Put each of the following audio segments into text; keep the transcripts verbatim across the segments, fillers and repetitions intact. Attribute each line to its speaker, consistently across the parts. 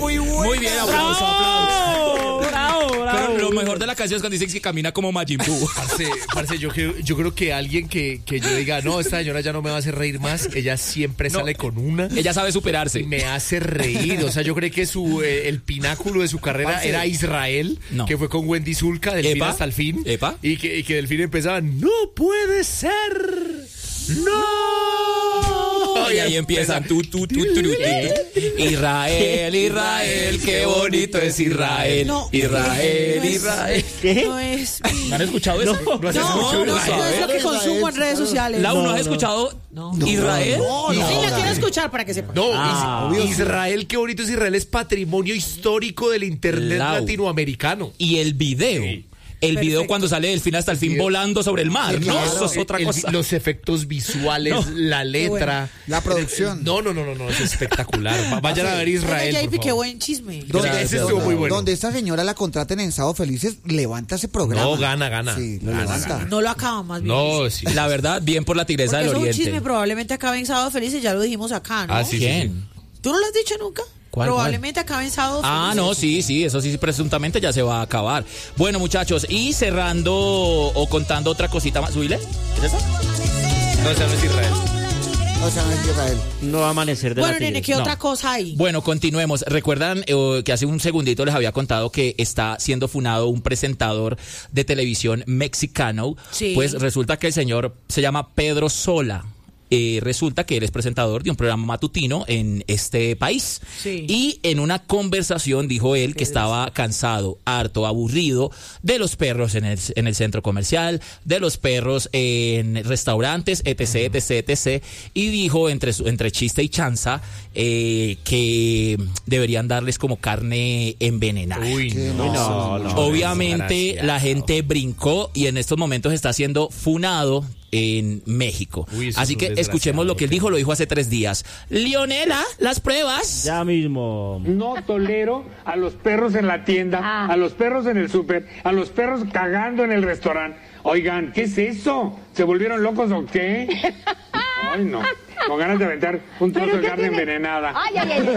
Speaker 1: muy bueno.
Speaker 2: Muy bien, aplauso, aplauso.
Speaker 1: Bravo, bravo.
Speaker 2: Pero lo mejor de la canción es cuando dicen que camina como Majin Buu.
Speaker 3: Parce, parce, yo, creo, yo creo que alguien que, que yo diga, no, esta señora ya no me va a hacer reír más, ella siempre
Speaker 2: No.
Speaker 3: sale con una.
Speaker 2: Ella sabe superarse.
Speaker 3: Me hace reír, o sea, yo creo que su eh, el pináculo de su carrera
Speaker 1: Parce.
Speaker 3: era Israel,
Speaker 2: No.
Speaker 3: que fue con Wendy Zulka, del fin
Speaker 2: Epa.
Speaker 3: hasta el fin.
Speaker 2: Epa.
Speaker 3: Y que, y que del fin empezaba, no puede ser, no.
Speaker 2: Y ahí empiezan tú, tú, tú, tú, tú, tú. Israel, Israel, qué bonito es Israel.
Speaker 4: No.
Speaker 2: Israel,
Speaker 4: No es-
Speaker 2: Israel.
Speaker 1: ¿Qué?
Speaker 4: No es.
Speaker 2: ¿No han escuchado eso?
Speaker 3: No has
Speaker 4: No,
Speaker 3: escuchado
Speaker 4: no,
Speaker 3: Israel.
Speaker 4: no es lo que consumo en redes sociales.
Speaker 2: Lau, ¿no
Speaker 1: No,
Speaker 2: has
Speaker 1: no.
Speaker 2: escuchado
Speaker 4: No.
Speaker 2: Israel?
Speaker 3: No,
Speaker 4: Sí,
Speaker 3: no,
Speaker 4: la
Speaker 3: no.
Speaker 4: quiero escuchar para que sepa.
Speaker 3: No,
Speaker 1: Ah,
Speaker 3: Is-
Speaker 1: obvio, sí.
Speaker 3: Israel, qué bonito es Israel, es patrimonio histórico del internet
Speaker 2: Lau.
Speaker 3: latinoamericano.
Speaker 2: Y el video. El video
Speaker 4: Perfecto.
Speaker 2: cuando sale del fin hasta el fin
Speaker 3: Sí.
Speaker 2: volando sobre el mar.
Speaker 3: Sí,
Speaker 2: No,
Speaker 3: claro.
Speaker 2: eso es otra
Speaker 3: El-
Speaker 2: cosa.
Speaker 3: Los efectos visuales,
Speaker 2: No.
Speaker 3: la letra.
Speaker 1: La producción.
Speaker 3: No, no, no, no, no, es espectacular. Va- Vayan a ver Israel.
Speaker 4: Oiga,
Speaker 3: por
Speaker 4: J P, qué
Speaker 3: favor.
Speaker 4: buen chisme.
Speaker 1: Donde,
Speaker 3: Ese estuvo
Speaker 1: donde-
Speaker 3: muy bueno.
Speaker 1: donde esta señora la contraten en Sábado Felices, levanta ese programa.
Speaker 3: No, gana, gana.
Speaker 1: Sí, lo
Speaker 3: Gana,
Speaker 1: levanta.
Speaker 3: gana.
Speaker 4: No lo acaba más bien.
Speaker 3: No, sí.
Speaker 2: La verdad, bien por la tigresa
Speaker 4: Porque
Speaker 2: del
Speaker 4: eso es un
Speaker 2: Oriente.
Speaker 4: chisme, probablemente acabe en Sábado Felices, ya lo dijimos acá, ¿no?
Speaker 3: Ah, sí, sí,
Speaker 2: ¿Quién?
Speaker 3: sí.
Speaker 4: ¿Tú no lo has dicho nunca?
Speaker 2: ¿Cuál,
Speaker 4: Probablemente acabe en Sábado
Speaker 2: Ah,
Speaker 4: Felices.
Speaker 2: no, sí, sí, eso sí, presuntamente ya se va a acabar. Bueno, muchachos, y cerrando o contando otra cosita más. ¿Subile? ¿Es esa?
Speaker 3: No, esa no es Israel.
Speaker 1: O sea, no es Israel.
Speaker 5: No va a amanecer de
Speaker 4: Bueno,
Speaker 5: la
Speaker 4: nene,
Speaker 5: tigresa.
Speaker 4: ¿qué
Speaker 2: No.
Speaker 4: otra cosa hay?
Speaker 2: Bueno, continuemos. Recuerdan eh, que hace un segundito les había contado que está siendo funado un presentador de televisión mexicano.
Speaker 4: Sí.
Speaker 2: Pues resulta que el señor se llama Pedro Sola. Eh, resulta que él es presentador de un programa matutino en este país.
Speaker 4: Sí.
Speaker 2: Y en una conversación dijo él que estaba cansado, harto, aburrido de los perros en el, en el centro comercial, de los perros en restaurantes, etc, etc, etc. Y dijo entre, su- entre chiste y chanza eh, que deberían darles como carne envenenada.
Speaker 3: Uy, no.
Speaker 5: no, no.
Speaker 2: Obviamente
Speaker 3: desgraciado.
Speaker 2: la gente brincó y en estos momentos está siendo funado en México.
Speaker 3: Uy, eso
Speaker 2: Así
Speaker 3: es un
Speaker 2: que
Speaker 3: desgraciado,
Speaker 2: escuchemos lo que él dijo, lo dijo hace tres días. Leonela, las pruebas.
Speaker 5: Ya mismo.
Speaker 6: No tolero a los perros en la tienda, a los perros en el súper, a los perros cagando en el restaurante. Oigan, ¿qué es eso? ¿Se volvieron locos o qué? Ay, no. Con ganas de aventar un trozo de carne envenenada.
Speaker 7: Ay, ay, ay.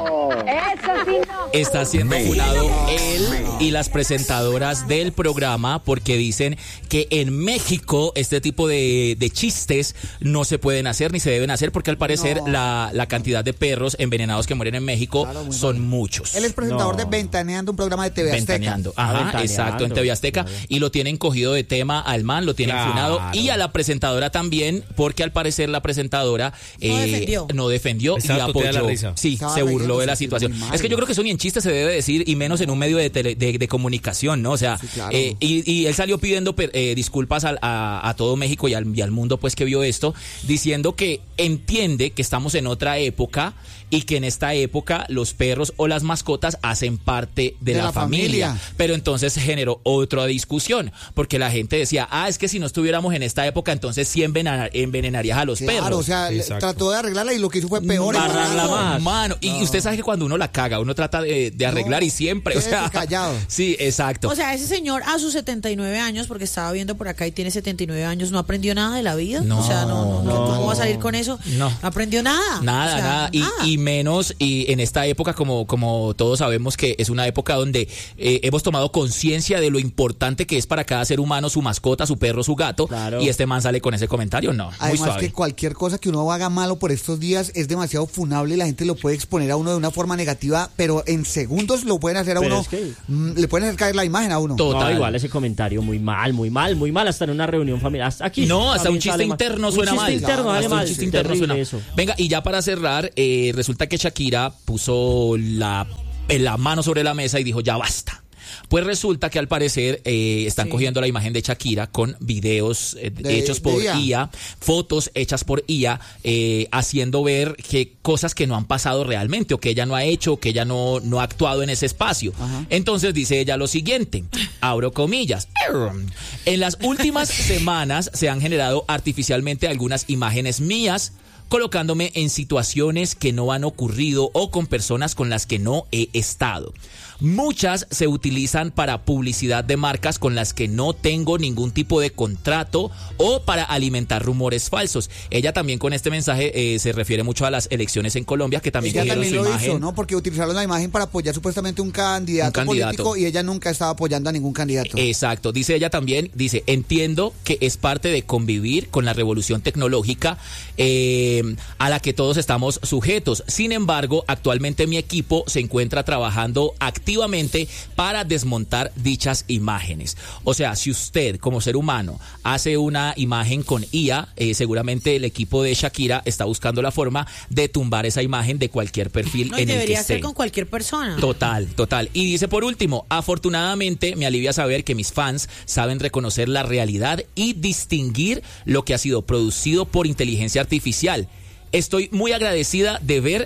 Speaker 7: Eso sí no.
Speaker 2: Está siendo funado él y las presentadoras del programa porque dicen que en México este tipo de, de chistes no se pueden hacer ni se deben hacer porque al parecer
Speaker 1: No.
Speaker 2: la, la cantidad de perros envenenados que mueren en México
Speaker 1: Claro, muy
Speaker 2: son
Speaker 1: mal.
Speaker 2: muchos.
Speaker 1: Él es presentador
Speaker 5: No.
Speaker 1: de Ventaneando, un programa de T V Azteca.
Speaker 2: Ventaneando.
Speaker 5: Ah,
Speaker 2: Ajá,
Speaker 5: Ventaneando.
Speaker 2: exacto, en T V Azteca. Y lo tienen cogido de tema al man, lo tienen
Speaker 3: Claro.
Speaker 2: funado. Y a la presentadora también, porque al parecer la presentadora
Speaker 4: No defendió.
Speaker 2: no defendió y
Speaker 3: Estaba toteada la
Speaker 2: apoyó.
Speaker 3: risa.
Speaker 2: Sí,
Speaker 1: Estaba
Speaker 2: se burló
Speaker 1: riéndose,
Speaker 2: de la
Speaker 1: sí,
Speaker 2: situación.
Speaker 1: muy mal.
Speaker 2: Es que yo creo que eso ni en chiste se debe decir, y menos en un medio de, tele- de, de comunicación, ¿no? O sea,
Speaker 1: Sí, claro.
Speaker 2: eh, y, y él salió pidiendo per- eh, disculpas al- a, a todo México y al, y al mundo, pues, que vio esto, diciendo que entiende que estamos en otra época y que en esta época los perros o las mascotas hacen parte de,
Speaker 1: De
Speaker 2: la,
Speaker 1: la
Speaker 2: familia.
Speaker 1: familia.
Speaker 2: Pero entonces generó otra discusión, porque la gente decía, ah, es que si no estuviéramos en esta época, entonces sí envenena- envenenarías a los
Speaker 1: Claro,
Speaker 2: perros.
Speaker 1: o sea, le-
Speaker 3: Exacto.
Speaker 1: trató de arreglarla y lo que hizo fue peor.
Speaker 5: Barrarla
Speaker 1: embarrarlo.
Speaker 5: más.
Speaker 2: Mano, y usted sabe que cuando uno la caga, uno trata de, de arreglar
Speaker 1: No,
Speaker 2: y siempre, o
Speaker 1: quédese
Speaker 2: sea,
Speaker 1: callado.
Speaker 2: sí, exacto.
Speaker 4: O sea, ese señor a sus setenta y nueve años, porque estaba viendo por acá y tiene setenta y nueve años, ¿no aprendió nada de la vida?
Speaker 2: No,
Speaker 4: o sea, no, no,
Speaker 5: no.
Speaker 4: ¿cómo va a salir con eso?
Speaker 2: No.
Speaker 4: aprendió nada.
Speaker 2: Nada,
Speaker 4: O sea,
Speaker 2: nada. Y,
Speaker 4: nada.
Speaker 2: y menos, y en esta época, como, como todos sabemos que es una época donde eh, hemos tomado conciencia de lo importante que es para cada ser humano su mascota, su perro, su gato.
Speaker 5: Claro.
Speaker 2: Y este man sale con ese comentario, no, muy
Speaker 1: Además
Speaker 2: suave.
Speaker 1: que cualquier cosa que uno haga malo por estos días es demasiado funable y la gente lo puede exponer a uno de una forma negativa, pero en segundos lo pueden hacer a
Speaker 5: Pero
Speaker 1: uno,
Speaker 5: es que-
Speaker 1: mm, le pueden hacer caer la imagen a uno.
Speaker 2: Todo.
Speaker 5: No,
Speaker 2: Total.
Speaker 5: igual ese comentario muy mal, muy mal, muy mal, hasta en una reunión familiar. Hasta aquí.
Speaker 2: No, hasta
Speaker 5: también
Speaker 2: un chiste
Speaker 5: sale mal.
Speaker 2: interno
Speaker 5: Un
Speaker 2: suena
Speaker 5: chiste
Speaker 2: mal.
Speaker 5: interno
Speaker 1: Claro,
Speaker 5: sale
Speaker 2: Hasta un
Speaker 5: mal.
Speaker 2: chiste interno
Speaker 5: Terrible
Speaker 2: suena.
Speaker 5: eso.
Speaker 2: Venga, y ya para cerrar, eh, resulta que Shakira puso la, la mano sobre la mesa y dijo, ya basta. Pues resulta que al parecer eh, están
Speaker 4: Sí.
Speaker 2: cogiendo la imagen de Shakira con videos eh,
Speaker 1: De-
Speaker 2: hechos por
Speaker 1: de I A.
Speaker 2: I A, fotos hechas por I A, eh, haciendo ver que cosas que no han pasado realmente o que ella no ha hecho, o que ella no, no ha actuado en ese espacio.
Speaker 1: Ajá.
Speaker 2: Entonces dice ella lo siguiente, abro comillas, en las últimas semanas se han generado artificialmente algunas imágenes mías colocándome en situaciones que no han ocurrido o con personas con las que no he estado. Muchas se utilizan para publicidad de marcas con las que no tengo ningún tipo de contrato o para alimentar rumores falsos. Ella también con este mensaje eh, se refiere mucho a las elecciones en Colombia, que también
Speaker 1: ella
Speaker 2: cogieron
Speaker 1: también
Speaker 2: su
Speaker 1: lo
Speaker 2: imagen.
Speaker 1: hizo, ¿no? Porque utilizaron la imagen para apoyar supuestamente un candidato,
Speaker 2: Un candidato.
Speaker 1: político y ella nunca estaba apoyando a ningún candidato.
Speaker 2: Exacto, dice ella también, dice, entiendo que es parte de convivir con la revolución tecnológica eh, a la que todos estamos sujetos. Sin embargo, actualmente mi equipo se encuentra trabajando activamente para desmontar dichas imágenes. O sea, si usted como ser humano hace una imagen con I A, eh, seguramente el equipo de Shakira está buscando la forma de tumbar esa imagen de cualquier perfil
Speaker 4: No, y
Speaker 2: en el que
Speaker 4: debería
Speaker 2: esté.
Speaker 4: ser con cualquier persona.
Speaker 2: Total, total. Y dice por último, afortunadamente me alivia saber que mis fans saben reconocer la realidad y distinguir lo que ha sido producido por inteligencia artificial. Estoy muy agradecida de ver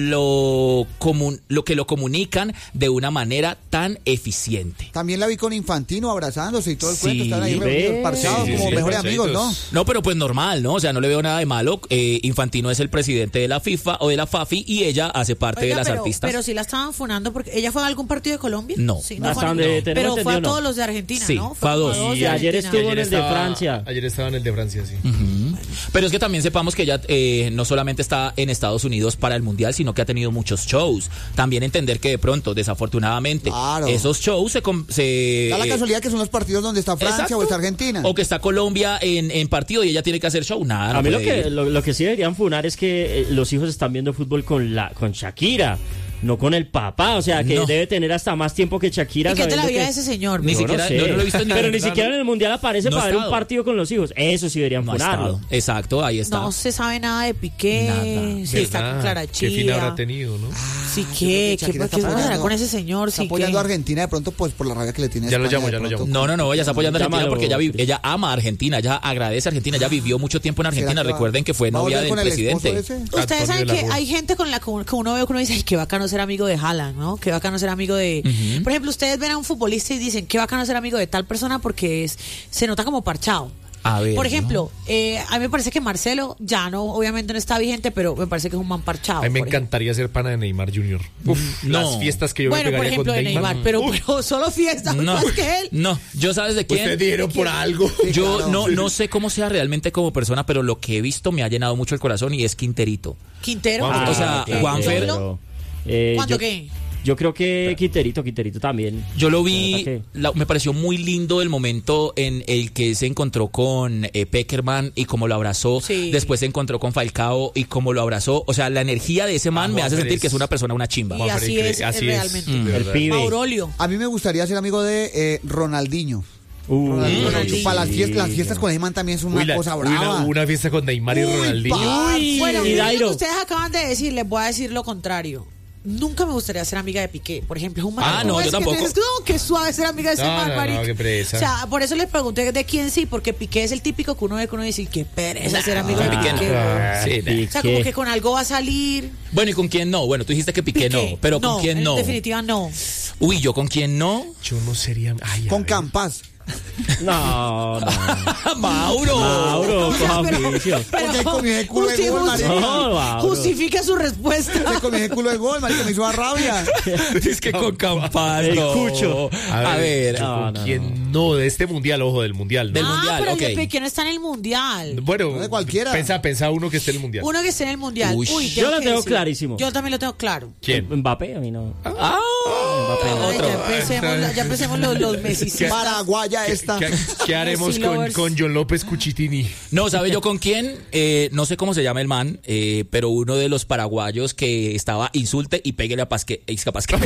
Speaker 2: lo, comun, lo que lo comunican de una manera tan eficiente.
Speaker 1: También la vi con Infantino abrazándose y todo el
Speaker 2: Sí,
Speaker 1: cuento, estaban ahí
Speaker 5: ve.
Speaker 1: reunidos, parchados,
Speaker 3: Sí, sí,
Speaker 1: como
Speaker 3: sí,
Speaker 1: mejores
Speaker 3: parchaditos.
Speaker 1: amigos, ¿no?
Speaker 2: No, pero pues normal, ¿no? O sea, no le veo nada de malo. Eh, Infantino es el presidente de la FIFA o de la FAFI y ella hace parte
Speaker 4: Oiga,
Speaker 2: de las
Speaker 4: pero,
Speaker 2: artistas.
Speaker 4: pero sí la estaban funando porque ella fue a algún partido de Colombia.
Speaker 2: No.
Speaker 4: Sí,
Speaker 5: Hasta
Speaker 4: fue a-
Speaker 5: donde tenemos
Speaker 4: pero fue a
Speaker 5: entendido, no.
Speaker 4: todos los de Argentina,
Speaker 2: Sí,
Speaker 4: ¿no?
Speaker 2: fue a dos.
Speaker 4: todos
Speaker 5: Y
Speaker 4: de
Speaker 5: ayer
Speaker 4: Argentina.
Speaker 5: estuvo en el de
Speaker 3: estaba-
Speaker 5: Francia.
Speaker 3: Ayer estaba en el de Francia, sí.
Speaker 2: Pero es que también sepamos que ella eh, no solamente está en Estados Unidos para el Mundial, sino que ha tenido muchos shows. También entender que de pronto, desafortunadamente,
Speaker 1: Claro.
Speaker 2: esos shows se... com- se
Speaker 1: Da la
Speaker 2: eh,
Speaker 1: casualidad que son los partidos donde está Francia
Speaker 2: exacto.
Speaker 1: o está Argentina.
Speaker 2: O que está Colombia en, en partido y ella tiene que hacer show. Nada, no
Speaker 5: A mí lo
Speaker 2: puede
Speaker 5: que,
Speaker 2: ir.
Speaker 5: lo, lo que sí deberían funar es que eh, los hijos están viendo fútbol con la con Shakira, no con el papá. O sea, que
Speaker 2: No.
Speaker 5: debe tener hasta más tiempo que Shakira.
Speaker 4: ¿Y qué te la
Speaker 5: sabiendo
Speaker 4: vida
Speaker 5: que-
Speaker 4: de ese señor?
Speaker 2: Ni
Speaker 5: Yo
Speaker 2: siquiera-
Speaker 5: no, sé.
Speaker 2: no, no lo he visto en
Speaker 5: Pero
Speaker 2: ningún
Speaker 5: ni
Speaker 2: lado.
Speaker 5: siquiera en el Mundial aparece
Speaker 2: No ha
Speaker 5: para ver un
Speaker 2: estado.
Speaker 5: partido con los hijos. Eso sí deberían
Speaker 2: No ha
Speaker 5: funarlo.
Speaker 2: estado. Exacto, ahí está.
Speaker 4: No se sabe nada de Piqué.
Speaker 2: Nada.
Speaker 4: Sí, está con Clara
Speaker 3: Qué fin habrá
Speaker 4: Chía.
Speaker 3: tenido, ¿no?
Speaker 4: Sí,
Speaker 1: Ah,
Speaker 4: ¿qué?
Speaker 1: yo creo que
Speaker 4: ¿Qué,
Speaker 1: Shakira
Speaker 4: qué
Speaker 1: está
Speaker 4: pasará
Speaker 1: apoyando-
Speaker 4: con ese señor?
Speaker 1: Está
Speaker 4: Sí,
Speaker 1: apoyando a
Speaker 4: ¿qué?
Speaker 1: Argentina de pronto pues por la rabia que le tiene a
Speaker 3: Ya lo
Speaker 1: España
Speaker 3: llamo,
Speaker 1: de
Speaker 3: ya lo
Speaker 1: pronto.
Speaker 3: llamo.
Speaker 2: No, no, no, ella está apoyando a Argentina
Speaker 5: Llámalo.
Speaker 2: porque ella, vi- ella ama a Argentina, ella agradece a Argentina, ella vivió mucho tiempo en Argentina.
Speaker 1: ¿Será que va-
Speaker 2: Recuerden que fue
Speaker 1: va a
Speaker 2: novia
Speaker 1: volver
Speaker 2: del
Speaker 1: con el esposo
Speaker 2: presidente.
Speaker 1: ese?
Speaker 4: Ustedes
Speaker 3: Antonio
Speaker 4: saben
Speaker 3: de la
Speaker 4: que
Speaker 3: Rúa.
Speaker 4: hay gente con la que uno- que uno ve que uno dice, ay, qué bacano ser amigo de Haaland, ¿no? Qué bacano ser amigo de... Por ejemplo, ustedes ven a un futbolista y dicen, qué bacano ser amigo de tal persona porque es se nota como parchado.
Speaker 2: A ver,
Speaker 4: Por
Speaker 2: ¿no?
Speaker 4: ejemplo, eh, a mí me parece que Marcelo ya no, obviamente no está vigente, pero me parece que es un man parchado.
Speaker 3: A mí me
Speaker 4: por ejemplo.
Speaker 3: encantaría ser pana de Neymar junior Uf,
Speaker 2: no.
Speaker 3: las fiestas que yo
Speaker 4: Bueno,
Speaker 3: me
Speaker 4: por
Speaker 3: pegaría
Speaker 4: ejemplo,
Speaker 3: con
Speaker 4: de Neymar, pero, pero solo fiestas
Speaker 2: No,
Speaker 4: más que él.
Speaker 2: no, yo sabes de quién.
Speaker 3: Ustedes dijeron por algo.
Speaker 2: Yo
Speaker 1: claro.
Speaker 2: no, no sé cómo sea realmente como persona, pero lo que he visto me ha llenado mucho el corazón y es Quinterito.
Speaker 4: Quintero.
Speaker 3: Ah,
Speaker 2: o sea,
Speaker 4: ¿qué?
Speaker 2: Juanfer-
Speaker 4: ¿Solo?
Speaker 5: Eh,
Speaker 4: ¿Cuándo
Speaker 5: yo,
Speaker 4: qué?
Speaker 5: yo creo que Quinterito, Quinterito también.
Speaker 2: Yo lo
Speaker 5: ¿Verdad
Speaker 2: vi,
Speaker 5: que?
Speaker 2: la- me pareció muy lindo el momento en el que se encontró con eh, Peckerman y cómo lo abrazó.
Speaker 4: Sí.
Speaker 2: Después se encontró con Falcao y cómo lo abrazó. O sea, la energía de ese man
Speaker 3: Ah,
Speaker 2: me hace
Speaker 3: Juanfer
Speaker 2: sentir
Speaker 3: es-
Speaker 2: que es una persona, una chimba.
Speaker 4: Y
Speaker 3: Juanfer,
Speaker 4: así
Speaker 3: increíble.
Speaker 4: es,
Speaker 3: Así
Speaker 4: realmente.
Speaker 3: de
Speaker 5: El
Speaker 3: verdad.
Speaker 5: pibe.
Speaker 4: Aurolio.
Speaker 1: A mí me gustaría ser amigo de eh, Ronaldinho.
Speaker 5: Uh,
Speaker 1: Ronaldinho,
Speaker 4: Ronaldinho.
Speaker 1: Para las fiestas, las fiestas con ese man también son una
Speaker 3: Uy, la-
Speaker 1: cosa
Speaker 3: uy,
Speaker 1: brava.
Speaker 3: una, una fiesta con Neymar y
Speaker 1: Uy,
Speaker 3: Ronaldinho.
Speaker 1: pa-
Speaker 5: Uy,
Speaker 4: Bueno,
Speaker 5: y
Speaker 4: miren lo que
Speaker 5: Dairo.
Speaker 4: ustedes acaban de decir, les voy a decir lo contrario. Nunca me gustaría ser amiga de Piqué, por ejemplo. Es un man-
Speaker 2: Ah, no,
Speaker 4: ¿cómo
Speaker 2: yo
Speaker 4: es que
Speaker 2: tampoco.
Speaker 4: te- No, qué suave ser amiga de ese
Speaker 3: No,
Speaker 4: man,
Speaker 3: no, no,
Speaker 4: marica.
Speaker 3: qué pereza.
Speaker 4: O sea, por eso les pregunté de quién sí, porque Piqué es el típico que uno ve que uno dice, qué pereza ser amigo de
Speaker 2: Ah,
Speaker 4: Piqué.
Speaker 2: Piqué no.
Speaker 3: Ah,
Speaker 2: Sí,
Speaker 5: Piqué.
Speaker 4: O sea, como que con algo va a salir.
Speaker 2: Bueno, ¿y con quién no? Bueno, tú dijiste que Piqué, no, pero ¿con quién
Speaker 4: en
Speaker 2: no?
Speaker 4: definitiva no.
Speaker 2: Uy, ¿yo con quién no?
Speaker 3: Yo no sería. Ay, a
Speaker 1: Con
Speaker 3: ver.
Speaker 1: Campas.
Speaker 5: No, no.
Speaker 2: Mauro.
Speaker 5: Mauro,
Speaker 4: O sea,
Speaker 5: coja
Speaker 4: pero-
Speaker 5: oficio.
Speaker 1: Porque comió ese culo de
Speaker 4: justi-
Speaker 1: gol,
Speaker 4: justi-
Speaker 1: marica.
Speaker 5: No, Mauro.
Speaker 4: justifique su respuesta.
Speaker 1: Se comió ese culo de gol, marica, me hizo dar rabia.
Speaker 2: Es que con Campas,
Speaker 5: El
Speaker 2: no.
Speaker 5: cucho.
Speaker 2: A ver,
Speaker 3: yo
Speaker 5: No,
Speaker 3: con
Speaker 5: no,
Speaker 3: quién no. de este mundial, ojo, del mundial. ¿no?
Speaker 2: Del
Speaker 4: ah,
Speaker 2: mundial,
Speaker 4: pero
Speaker 2: ok.
Speaker 4: el de Piqué no está en el mundial.
Speaker 3: Bueno,
Speaker 1: No de cualquiera.
Speaker 3: Pensa, pensa uno que esté en el mundial.
Speaker 4: Uno que esté en el mundial.
Speaker 2: Uy.
Speaker 4: Uy,
Speaker 5: Yo lo
Speaker 4: que
Speaker 5: tengo
Speaker 4: decir.
Speaker 5: clarísimo.
Speaker 4: Yo también lo tengo claro.
Speaker 3: ¿Quién?
Speaker 5: Mbappé, a mí no.
Speaker 2: Ah,
Speaker 5: Mbappé no.
Speaker 4: Ay, ya empecemos, ya empecemos los, los Messi.
Speaker 1: Paraguaya esta.
Speaker 3: ¿Qué, qué haremos
Speaker 4: Messi
Speaker 3: con,
Speaker 4: lovers.
Speaker 3: con John López Cuchitini?
Speaker 2: no, ¿sabe yo con quién? Eh, no sé cómo se llama el man, eh, pero uno de los paraguayos que estaba insulte y pégale a Pasque. Es capaz que.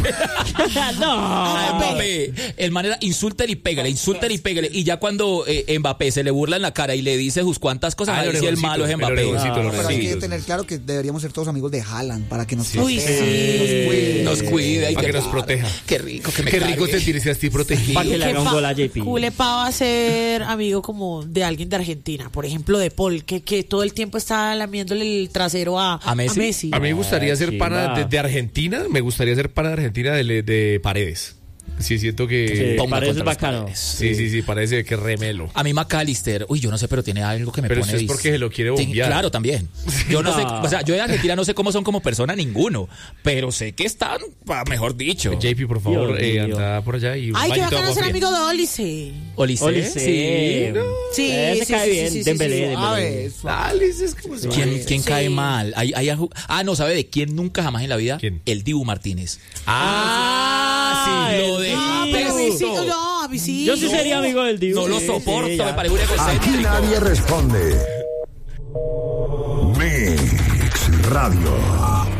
Speaker 5: No.
Speaker 2: a Mbappé. El man era insulter y pégale, insulter y pégale. Y ya cuando eh, Mbappé se le burla en la cara y le dice sus cuantas cosas,
Speaker 3: Ah,
Speaker 2: ahí
Speaker 3: el
Speaker 2: sí el
Speaker 3: orejoncito,
Speaker 2: malo es
Speaker 3: el
Speaker 2: Mbappé.
Speaker 3: orejoncito, el
Speaker 2: Ah,
Speaker 1: Pero hay
Speaker 3: sí.
Speaker 1: que tener claro que deberíamos ser todos amigos de Haaland para que nos
Speaker 4: Uy,
Speaker 1: protege,
Speaker 4: sí.
Speaker 1: nos cuide.
Speaker 2: Nos cuida y
Speaker 3: Para que nos proteja.
Speaker 2: Qué rico que me
Speaker 3: Qué rico
Speaker 2: cargue.
Speaker 3: sentirse así protegido.
Speaker 5: Para que le
Speaker 4: Qué
Speaker 5: haga un
Speaker 4: pa-
Speaker 5: gol a J P.
Speaker 4: Culepa va a ser amigo como de alguien de Argentina, por ejemplo de Paul, que, que todo el tiempo está lamiéndole el trasero a,
Speaker 2: ¿A Messi?
Speaker 3: A mí me gustaría
Speaker 5: Ah,
Speaker 3: ser
Speaker 5: chimba.
Speaker 3: pana de, de Argentina. Me gustaría ser pana de Argentina de, de Paredes. Sí, siento que...
Speaker 5: Sí,
Speaker 2: Ponga
Speaker 5: parece
Speaker 2: contra las
Speaker 5: bacano.
Speaker 2: paredes.
Speaker 3: Sí, sí, sí, parece que remelo.
Speaker 2: A mí McAllister, uy, yo no sé, pero tiene algo que me
Speaker 3: Pero
Speaker 2: pone...
Speaker 3: eso es
Speaker 2: vis-
Speaker 3: porque se lo quiere
Speaker 2: Sí,
Speaker 3: bombear.
Speaker 2: claro, también. Yo no sé,
Speaker 5: No.
Speaker 2: o sea, yo de Argentina no sé cómo son como persona ninguno, pero sé que están, pa- mejor dicho.
Speaker 3: J P, por favor,
Speaker 5: Dios
Speaker 3: eh,
Speaker 5: mío.
Speaker 3: anda por allá y un
Speaker 4: Ay, qué
Speaker 3: bañito de
Speaker 4: bacano
Speaker 3: agua
Speaker 4: ser
Speaker 3: fría.
Speaker 4: amigo de Olice.
Speaker 2: Olice,
Speaker 5: Olice.
Speaker 2: sí.
Speaker 4: Sí,
Speaker 5: Ese
Speaker 4: sí,
Speaker 5: cae
Speaker 4: sí,
Speaker 5: bien,
Speaker 4: sí, sí,
Speaker 5: Dembélé,
Speaker 4: sí, sí.
Speaker 5: Dembélé.
Speaker 1: A ver,
Speaker 3: Dale, es como se
Speaker 2: ¿Quién,
Speaker 3: llama.
Speaker 2: quién
Speaker 4: Sí.
Speaker 2: cae mal? Hay, hay aju- ah, no, ¿sabe de quién nunca jamás en la vida?
Speaker 3: ¿Quién?
Speaker 2: El Dibu Martínez.
Speaker 3: Ah,
Speaker 2: sí, lo
Speaker 5: el
Speaker 2: de...
Speaker 5: Dibu.
Speaker 4: Ah, pero a mí sí, no, a mí sí.
Speaker 5: Yo sí sería amigo del Dibu.
Speaker 2: No lo
Speaker 5: Sí,
Speaker 2: soporto,
Speaker 5: sí, ya.
Speaker 2: me parece un
Speaker 8: Aquí
Speaker 2: egocéntrico.
Speaker 8: nadie responde. Mix Radio.